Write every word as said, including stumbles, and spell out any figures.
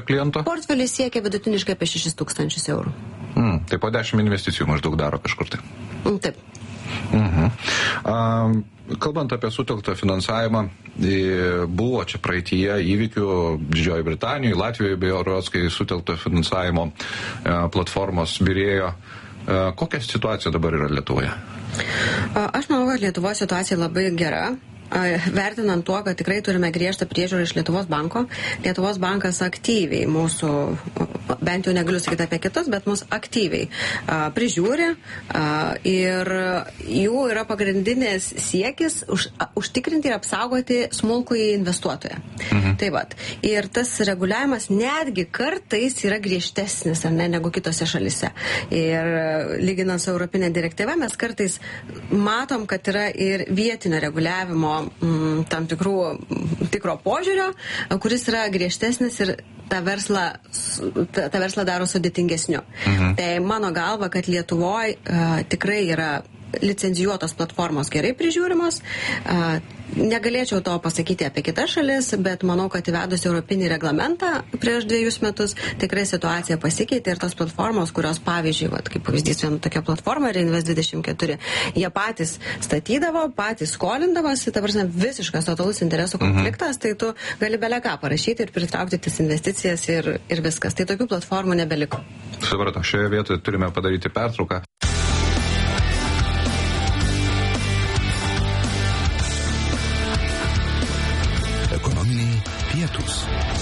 kliento? Portfelis siekia vidutiniškai apie šešis tūkstančius eurų. Mm, tai po dešimt investicijų maždaug daro kažkur tai. Taip. Mhm. A, kalbant apie sutelktą finansavimą, buvo čia praeityje įvykių Didžiojoje Britanijoje, Latvijoje, berods, kai sutelkto finansavimo platformos birėjo. Kokia situacija dabar yra Lietuvoje? Aš manau, kad Lietuvos situacija labai gera. Vertinant tuo, kad tikrai turime griežtą priežiūrą iš Lietuvos banko. Lietuvos bankas aktyviai mūsų, bent jau negaliu sakyti apie kitus, bet mūsų aktyviai a, prižiūri a, ir jų yra pagrindinės siekis už, a, užtikrinti ir apsaugoti smulkųjį investuotoją. Mhm. Tai vat. Ir tas reguliavimas netgi kartais yra griežtesnis, ar ne, negu kitose šalise. Ir lyginant su Europinė direktyva, mes kartais matom, kad yra ir vietinio reguliavimo tam tikrų, tikro požiūrio, kuris yra griežtesnis ir tą verslą, tą, tą verslą daro sudėtingesniu. Mhm. Tai mano galva, kad Lietuvoje uh, tikrai yra licencijuotos platformos gerai prižiūrimos. Uh, negalėčiau to pasakyti apie kitas šalis, bet manau, kad įvedus europinį reglamentą prieš dviejus metus tikrai situacija pasikeitė ir tos platformos, kurios pavyzdžiui, vat, kaip pavyzdys viena tokia platforma, Reinvest dvidešimt keturi, jie patys statydavo, patys skolindavosi, ta prasme visiškas totalus interesų konfliktas, mhm. tai tu gali beleką parašyti ir pritraukti tas investicijas ir, ir viskas. Tai tokių platformų nebeliko. Supratau, šioje vietoje turime padaryti pertrauką. Ekonominiai pietūs.